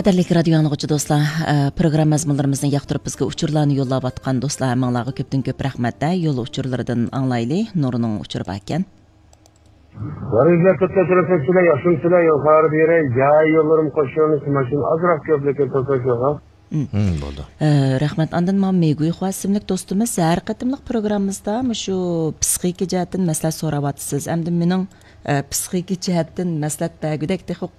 Qadarlik radio anlıqçı dostlar, program mazmunlarımızın yaqtırıp bizge uçurlarını yollab atqan dostlar, mağlağı köptün köp rahmet de, yolu uçurlarından anlaylı, Nurunun uçuru bakken. Varızla kıtta trafeksile, yaşım sile, yukarı bir yere, yay yollarım koşuyorsunuz, maşın azraq köpleke tokaşıyor. Bo'ldi. Rahmat, andan men Meguy xosimlik dostumuz har qatimliq programmamizda shu psixik jihatdan maslahat so'rayapsiz. Endi mening psixik jihatdan maslahat bergudek